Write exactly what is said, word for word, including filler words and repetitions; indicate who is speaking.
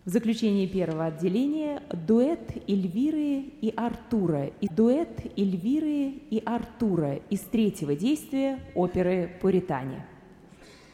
Speaker 1: В заключении первого отделения дуэт Эльвиры и Артура и дуэт Эльвиры и Артура из третьего действия оперы «Пуритане».